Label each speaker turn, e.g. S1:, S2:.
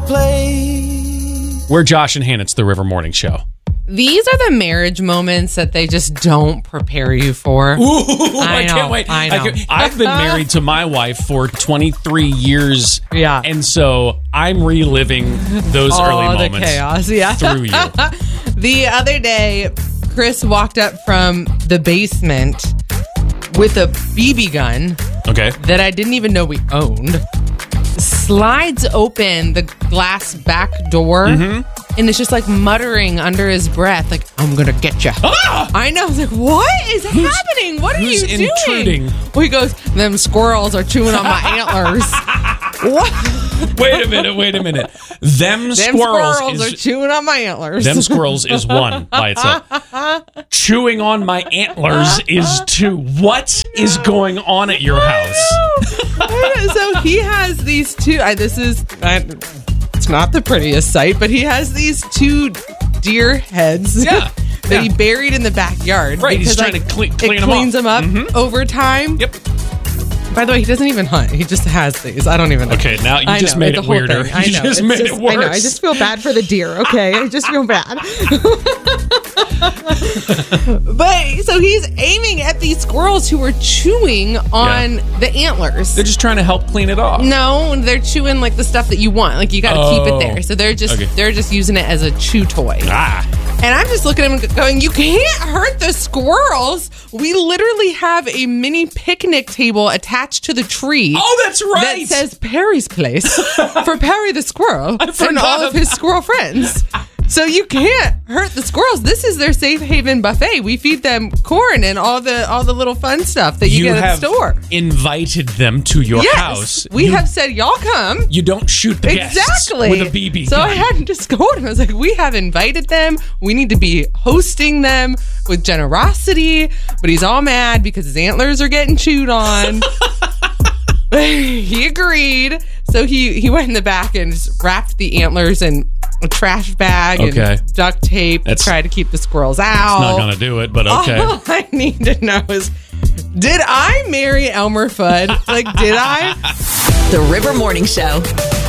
S1: place.
S2: We're Josh and Hannah. It's the River Morning Show.
S3: These are the marriage moments that they just don't prepare you for.
S2: Ooh, I can't wait.
S3: I know.
S2: I've been married to my wife for 23 years.
S3: Yeah.
S2: And so I'm reliving those early moments.
S3: The chaos, yeah.
S2: Through you.
S3: The other day, Chris walked up from the basement with a BB gun
S2: Okay.
S3: that I didn't even know we owned. Slides open the glass back door.
S2: Mm-hmm.
S3: And it's just like muttering under his breath, like, I'm going to get you.
S2: Ah!
S3: I know. I was like, what is happening? What are you doing?
S2: intruding?
S3: Well, he goes, them squirrels are chewing on my antlers. What?
S2: Wait a minute. Them squirrels
S3: are chewing on my antlers.
S2: Them squirrels is one by itself. Chewing on my antlers is two. What is going on at your house?
S3: So he has these two. It's not the prettiest sight, but he has these two deer heads that he buried in the backyard.
S2: Right,
S3: because,
S2: he's trying to clean
S3: it
S2: them
S3: cleans
S2: up.
S3: them up over time.
S2: Yep.
S3: By the way, he doesn't even hunt. He just has these. I don't even know.
S2: Okay, now you just made it weirder.
S3: Thing. I know.
S2: You just made it worse.
S3: I know. I just feel bad for the deer, okay? I just feel bad. But so he's aiming at these squirrels who are chewing on the antlers.
S2: They're just trying to help clean it off.
S3: No, they're chewing like the stuff that you want. Like you got to keep it there. So they're just using it as a chew toy. And I'm just looking at him going, you can't hurt the squirrels. We literally have a mini picnic table attached to the tree.
S2: Oh, that's right.
S3: That says Perry's Place for Perry the squirrel and all of his squirrel friends. So you can't hurt the squirrels. This is their safe haven buffet. We feed them corn and all the little fun stuff that you get at the store.
S2: Invited them to your house.
S3: We have said, y'all come.
S2: You don't shoot the guests with a BB
S3: So
S2: gun.
S3: I had to scold him. I was like, we have invited them. We need to be hosting them with generosity. But he's all mad because his antlers are getting chewed on. He agreed. So he went in the back and just wrapped the antlers in a trash bag and duct tape to try to keep the squirrels out.
S2: It's not going to do it, but okay.
S3: All I need to know is, did I marry Elmer Fudd? Like, did I?
S4: The River Morning Show.